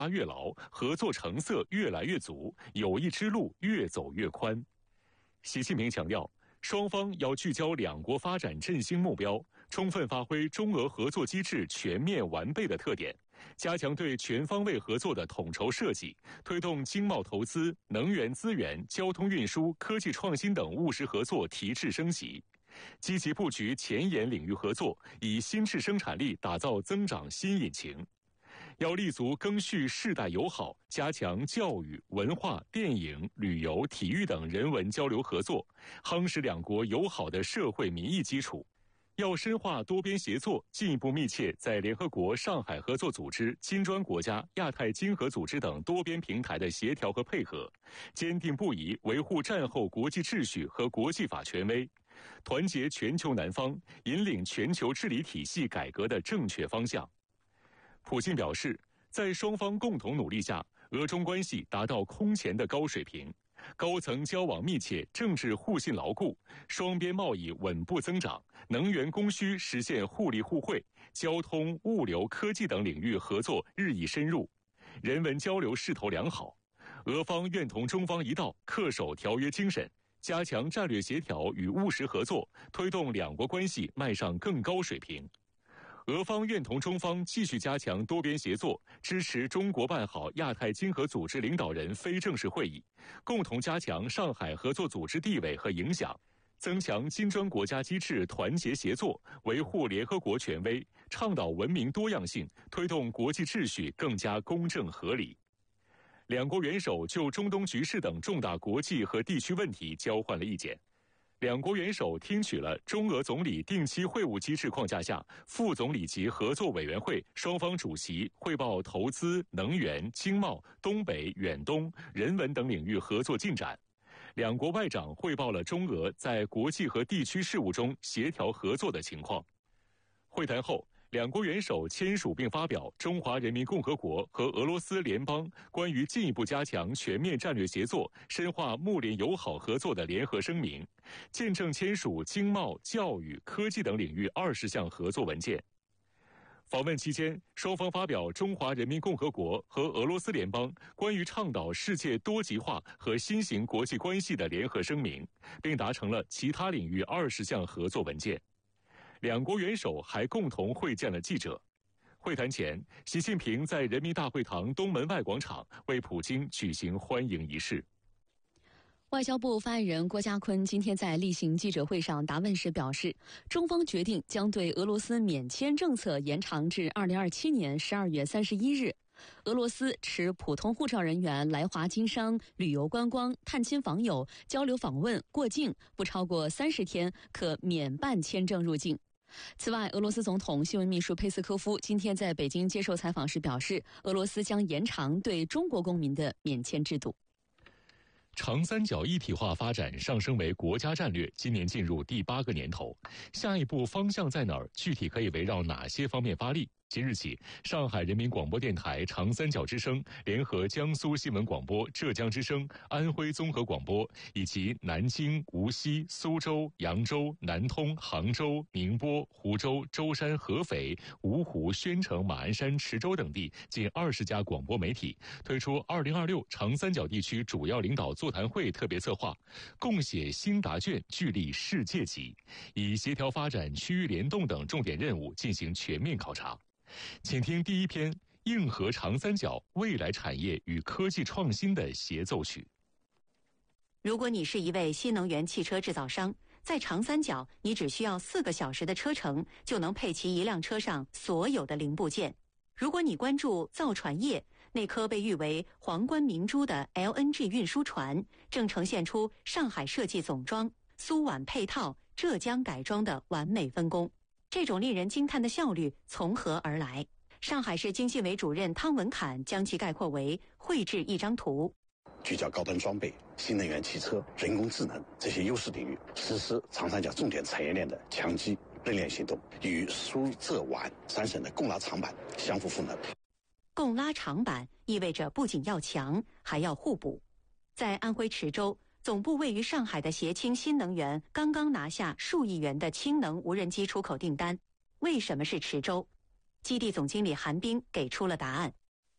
越牢，合作成色越来越足，友谊之路越走越宽。习近平强调，双方要聚焦两国发展振兴目标，充分发挥中俄合作机制全面完备的特点，加强对全方位合作的统筹设计，推动经贸投资、能源资源、交通运输、科技创新等务实合作提质升级，积极布局前沿领域合作，以新质生产力打造增长新引擎。要立足赓续世代友好，加强教育、文化、电影、旅游、体育等人文交流合作，夯实两国友好的社会民意基础。要深化多边协作，进一步密切在联合国、上海合作组织、金砖国家、亚太经合组织等多边平台的协调和配合，坚定不移维护战后国际秩序和国际法权威，团结全球南方，引领全球治理体系改革的正确方向。普京表示，在双方共同努力下，俄中关系达到空前的高水平，高层交往密切，政治互信牢固，双边贸易稳步增长，能源供需实现互利互惠，交通、物流、科技等领域合作日益深入，人文交流势头良好。俄方愿同中方一道，恪守条约精神，加强战略协调与务实合作，推动两国关系迈上更高水平。俄方愿同中方继续加强多边协作，支持中国办好亚太经合组织领导人非正式会议，共同加强上海合作组织地位和影响，增强金砖国家机制团结协作，维护联合国权威，倡导文明多样性，推动国际秩序更加公正合理。两国元首就中东局势等重大国际和地区问题交换了意见。两国元首听取了中俄总理定期会晤机制框架下副总理级合作委员会双方主席汇报投资、能源、经贸、东北、远东、人文等领域合作进展。两国外长汇报了中俄在国际和地区事务中协调合作的情况。会谈后，两国元首签署并发表《中华人民共和国和俄罗斯联邦关于进一步加强全面战略协作、深化睦邻友好合作的联合声明》，见证签署经贸、教育、科技等领域20项合作文件。访问期间，双方发表《中华人民共和国和俄罗斯联邦关于倡导世界多极化和新型国际关系的联合声明》，并达成了其他领域20项合作文件。两国元首还共同会见了记者。会谈前，习近平在人民大会堂东门外广场为普京举行欢迎仪式。 外交部发言人郭家坤今天在例行记者会上答问时表示，中方决定将对俄罗斯免签政策延长至2027年12月31日。俄罗斯持普通护照人员来华经商、旅游观光、探亲访友、交流访问、过境不超过30天，可免办签证入境。此外，俄罗斯总统新闻秘书佩斯科夫今天在北京接受采访时表示，俄罗斯将延长对中国公民的免签制度。 长三角一体化发展上升为国家战略，今年进入第8个年头，下一步方向在哪儿？具体可以围绕哪些方面发力？即日起，上海人民广播电台长三角之声联合江苏新闻广播、浙江之声、安徽综合广播以及南京、无锡、苏州、扬州、南通、杭州、宁波、湖州、舟山、合肥、芜湖、宣城、马鞍山、池州等地近20家广播媒体推出2026长三角地区主要领导座谈会特别策划，共写新答卷，聚力世界级，以协调发展、区域联动等重点任务进行全面考察。请听第一篇《硬核长三角未来产业与科技创新的协奏曲》。 如果你是一位新能源汽车制造商，在长三角，你只需要4个小时的车程就能配齐一辆车上所有的零部件。如果你关注造船业，那颗被誉为皇冠明珠的 LNG 运输船，正呈现出上海设计总装、苏皖配套、浙江改装的完美分工。这种令人惊叹的效率从何而来？上海市经信委主任汤文侃将其概括为绘制一张图， 聚焦高端装备、新能源汽车、人工智能这些优势领域，实施长三角重点产业链的强基认链行动，与苏浙皖3省的共拉长板相互赋能。 共拉长板意味着不仅要强，还要互补。在安徽池州，总部位于上海的协氢新能源刚刚拿下数亿元的氢能无人机出口订单。为什么是池州？基地总经理韩冰给出了答案。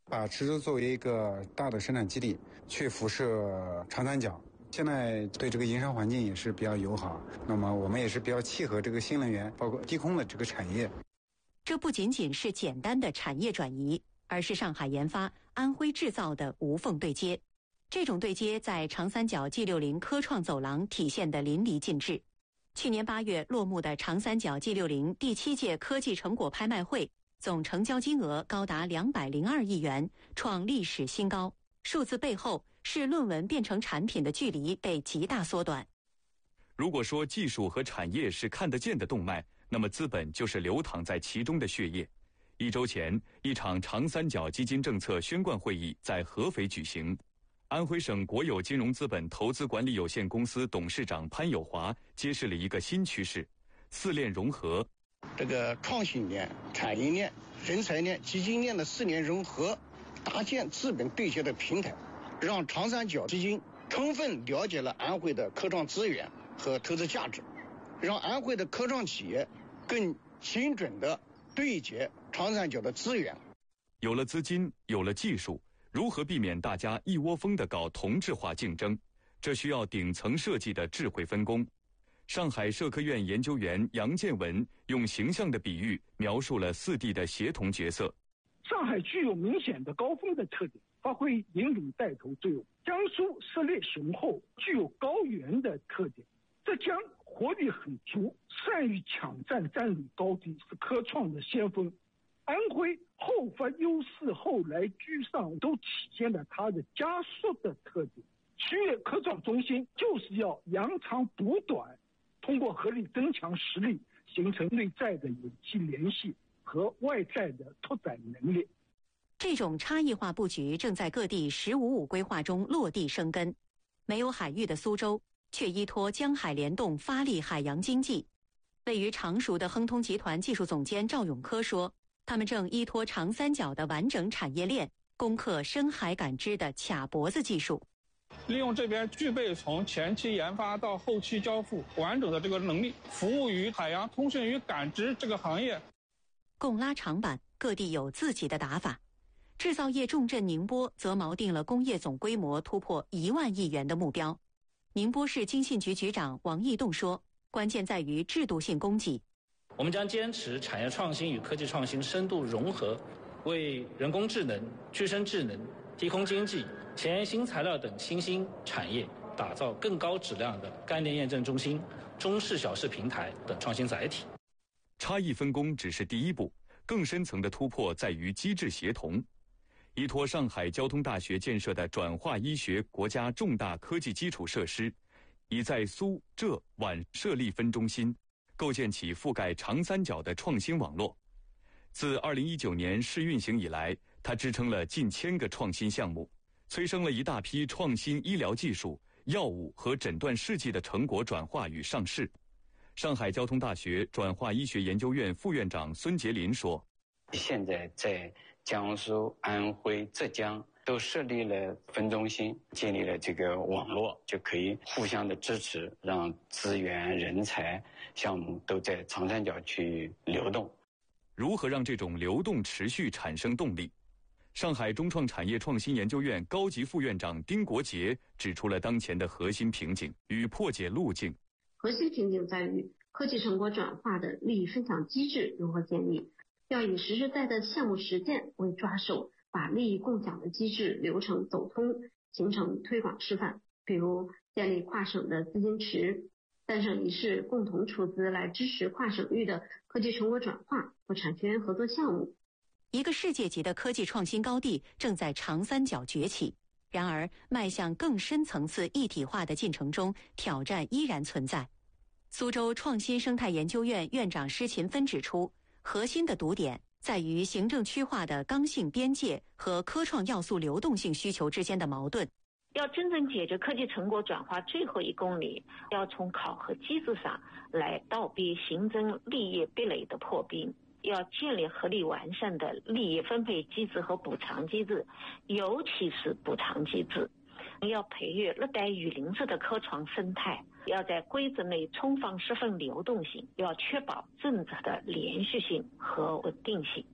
把池州作为一个大的生产基地去辐射长三角，现在对这个营商环境也是比较友好，那么我们也是比较契合这个新能源包括低空的这个产业。 这不仅仅是简单的产业转移，而是上海研发、安徽制造的无缝对接。这种对接在长三角 G60 科创走廊体现得淋漓尽致。去年8月落幕的长三角 G60 第7届科技成果拍卖会，总成交金额高达202亿元，创历史新高。数字背后是论文变成产品的距离被极大缩短。 如果说技术和产业是看得见的动脉，那么资本就是流淌在其中的血液。1周前，一场长三角基金政策宣贯会议在合肥举行。安徽省国有金融资本投资管理有限公司董事长潘友华揭示了一个新趋势：4链融合。 这个创新链、产业链、人才链、基金链的4链融合，搭建资本对接的平台，让长三角基金充分了解了安徽的科创资源和投资价值，让安徽的科创企业更精准地对接长三角的资源。 有了资金，有了技术，如何避免大家一窝蜂地搞同质化竞争？这需要顶层设计的智慧分工。上海社科院研究员杨建文用形象的比喻描述了4地的协同角色。 上海具有明显的高峰的特点，发挥引领带头作用。江苏实力雄厚，具有高原的特点。浙江活力很足，善于抢占占领高地，是科创的先锋。安徽后发优势，后来居上，都体现了它的加速的特点。区域科创中心就是要扬长补短，通过合理增强实力，形成内在的有机联系和外在的拓展能力。 这种差异化布局正在各地“15+5”规划中落地生根。没有海域的苏州，却依托江海联动发力海洋经济。位于常熟的亨通集团技术总监赵永科说，他们正依托长三角的完整产业链，攻克深海感知的卡脖子技术。 利用这边具备从前期研发到后期交付完整的这个能力，服务于海洋通讯与感知这个行业。 共拉长板，各地有自己的打法。制造业重镇宁波则锚定了工业总规模突破1万亿元的目标。宁波市经信局局长王义栋说，关键在于制度性供给。 我们将坚持产业创新与科技创新深度融合，为人工智能、具身智能、低空经济、前沿新材料等新兴产业打造更高质量的概念验证中心、中试小试平台等创新载体。 差异分工只是第一步，更深层的突破在于机制协同。依托上海交通大学建设的转化医学国家重大科技基础设施，已在苏、浙、皖设立分中心，构建起覆盖长三角的创新网络。自2019年试运行以来，它支撑了近1000个创新项目，催生了一大批创新医疗技术、药物和诊断试剂的成果转化与上市。上海交通大学转化医学研究院副院长孙杰林说， 现在在江苏、安徽、浙江都设立了分中心，建立了这个网络，就可以互相的支持，让资源、人才、项目都在长三角去流动。 如何让这种流动持续产生动力？上海中创产业创新研究院高级副院长丁国杰指出了当前的核心瓶颈与破解路径。 核心瓶颈在于科技成果转化的利益分享机制如何建立，要以实实在在的项目实践为抓手，把利益共享的机制流程走通，形成推广示范。比如建立跨省的资金池，3省1市共同出资来支持跨省域的科技成果转化和产学研合作项目。 一个世界级的科技创新高地正在长三角崛起，然而迈向更深层次一体化的进程中，挑战依然存在。苏州创新生态研究院院长施勤芬指出，核心的堵点在于行政区划的刚性边界和科创要素流动性需求之间的矛盾。 要真正解决科技成果转化最后1公里，要从考核机制上来倒逼行政利益壁垒的破冰，要建立合理完善的利益分配机制和补偿机制，尤其是补偿机制。要培育热带雨林式的科创生态，要在规则内充分释放流动性，要确保政策的连续性和稳定性。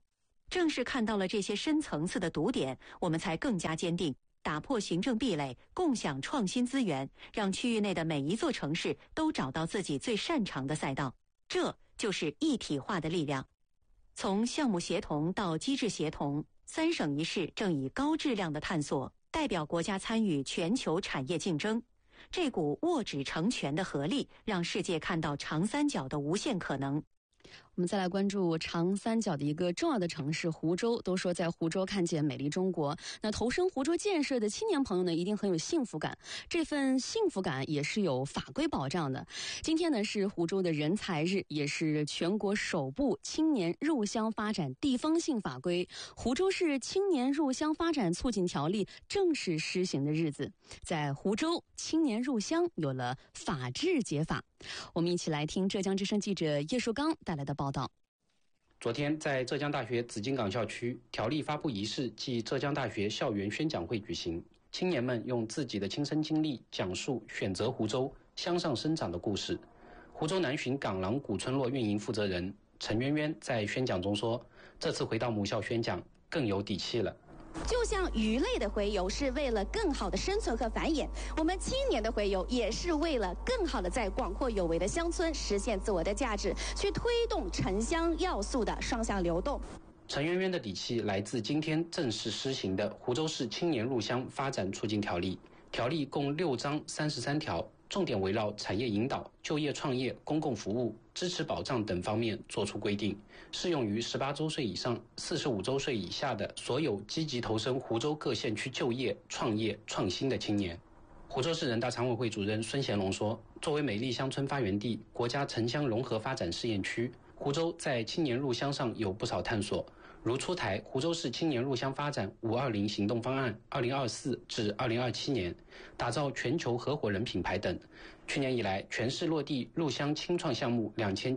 正是看到了这些深层次的读点，我们才更加坚定打破行政壁垒，共享创新资源，让区域内的每一座城市都找到自己最擅长的赛道。这就是一体化的力量。从项目协同到机制协同，3省1市正以高质量的探索代表国家参与全球产业竞争。这股握指成拳的合力，让世界看到长三角的无限可能。 我们再来关注长三角的一个重要的城市湖州。都说在湖州看见美丽中国，那投身湖州建设的青年朋友呢，一定很有幸福感。这份幸福感也是有法规保障的。今天呢是湖州的人才日，也是全国首部青年入乡发展地方性法规《湖州市青年入乡发展促进条例》正式施行的日子。在湖州，青年入乡有了法治解法。我们一起来听浙江之声记者叶树刚带来的报道。 昨天，在浙江大学紫金港校区，条例发布仪式暨浙江大学校园宣讲会举行。青年们用自己的亲身经历讲述选择湖州乡上生长的故事。湖州南浔港廊古村落运营负责人陈渊渊在宣讲中说：“这次回到母校宣讲更有底气了。” 就像鱼类的洄游是为了更好的生存和繁衍，我们青年的洄游也是为了更好的在广阔有为的乡村实现自我的价值，去推动城乡要素的双向流动。 陈渊渊的底气来自今天正式施行的《湖州市青年入乡发展促进条例》。条例共6章33条，重点围绕产业引导、就业创业、公共服务、支持保障等方面作出规定，适用于18周岁以上、45周岁以下的所有积极投身湖州各县区就业、创业、创新的青年。湖州市人大常委会主任孙贤龙说：“作为美丽乡村发源地、国家城乡融合发展试验区，湖州在青年入乡上有不少探索，如出台湖州市青年入乡发展520行动方案2024至2027年，打造全球合伙人品牌等。去年以来，全市落地入乡青创项目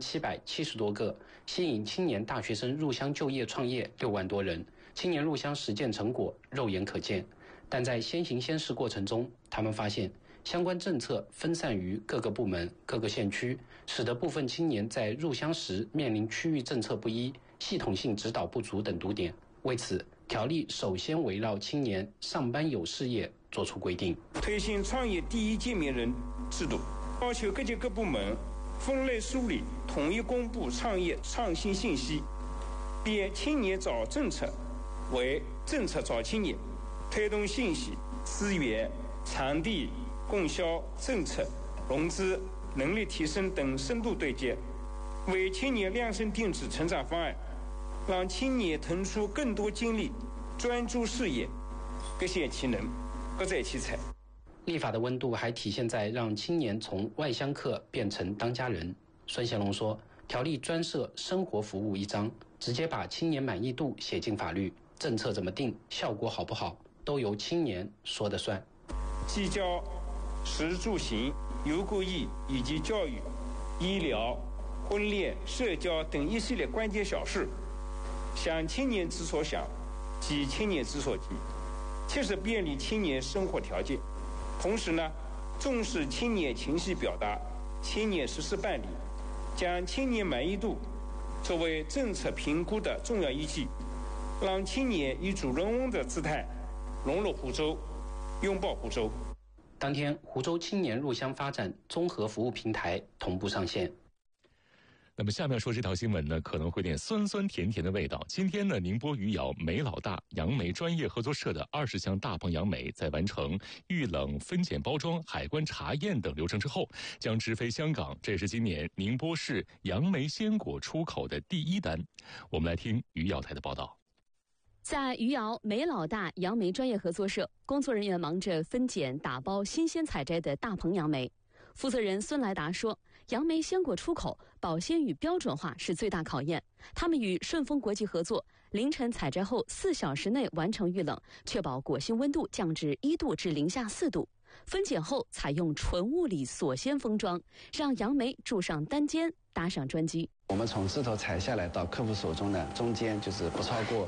2770多个，吸引青年大学生入乡就业创业6万多人，青年入乡实践成果肉眼可见。但在先行先试过程中，他们发现相关政策分散于各个部门、各个县区，使得部分青年在入乡时面临区域政策不一、系统性指导不足等堵点。为此，条例首先围绕青年上班有事业作出规定， 推行创业第一见面人制度，要求各级各部门分类梳理、统一公布创业创新信息，变青年找政策为政策找青年，推动信息、资源、场地、供销、政策、融资、能力提升等深度对接，为青年量身定制成长方案，让青年腾出更多精力，专注事业，各显其能，各在其才。 立法的温度还体现在让青年从外乡客变成当家人。孙贤龙说，条例专设生活服务一章，直接把青年满意度写进法律，政策怎么定，效果好不好，都由青年说了算。 既交食住行、游购役以及教育、医疗、婚恋、社交等一系列关键小事，想青年之所想，急青年之所急，切实便利青年生活条件。同时呢，重视青年情绪表达、青年实施办理，将青年满意度作为政策评估的重要依据，让青年以主人翁的姿态融入湖州，拥抱湖州。 当天，湖州青年入乡发展综合服务平台同步上线。 那么下面说这条新闻呢，可能会有点酸酸甜甜的味道。今天呢，宁波余姚梅老大杨梅专业合作社的20箱大棚杨梅，在完成预冷、分拣、包装、海关查验等流程之后，将直飞香港。这是今年宁波市杨梅鲜果出口的第1单。我们来听余姚台的报道。 在余姚梅老大杨梅专业合作社，工作人员忙着分拣、打包新鲜采摘的大棚杨梅。负责人孙来达说，杨梅鲜果出口保鲜与标准化是最大考验。他们与顺丰国际合作，凌晨采摘后4小时内完成预冷，确保果心温度降至1度至零下4度。分拣后采用纯物理锁鲜封装，让杨梅注上单肩，搭上专机。 我们从枝头采下来到客户手中呢，中间就是不超过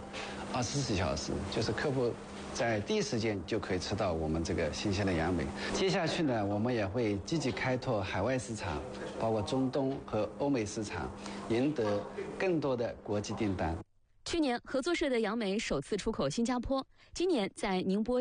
24小时，就是客户在第一时间就可以吃到我们这个新鲜的杨梅。接下去呢，我们也会积极开拓海外市场，包括中东和欧美市场，赢得更多的国际订单。 去年合作社的杨梅首次出口新加坡，今年在宁波